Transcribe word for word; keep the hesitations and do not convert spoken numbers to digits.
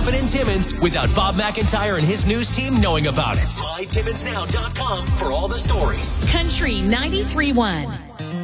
happen in Timmins without Bob McIntyre and his news team knowing about it. my timmins now dot com for all the stories. Country ninety-three point one.